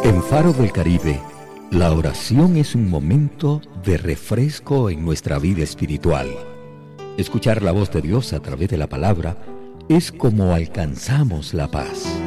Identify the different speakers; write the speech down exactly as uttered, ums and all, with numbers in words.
Speaker 1: En Faro del Caribe, la oración es un momento de refresco en nuestra vida espiritual. Escuchar la voz de Dios a través de la palabra es como alcanzamos la paz.